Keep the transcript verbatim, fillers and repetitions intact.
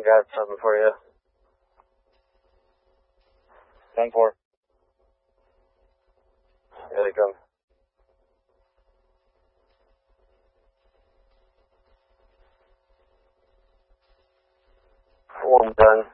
got something for you. ten four. Here they come. One done.